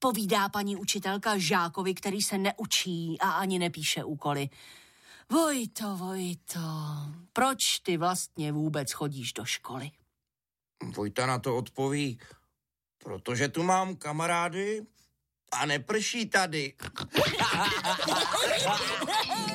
povídá paní učitelka žákovi, který se neučí a ani nepíše úkoly. Vojto, proč ty vlastně vůbec chodíš do školy? Vojta na to odpoví, protože tu mám kamarády a neprší tady.